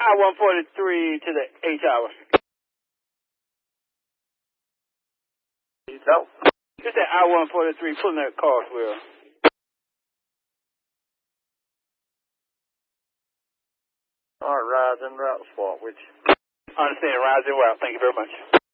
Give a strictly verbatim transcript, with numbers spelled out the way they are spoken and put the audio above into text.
I one forty-three to the H hour. No. Just at I one forty-three, pulling that Carswell. All right, rise and route swap with you. Understand, rising route. Thank you very much.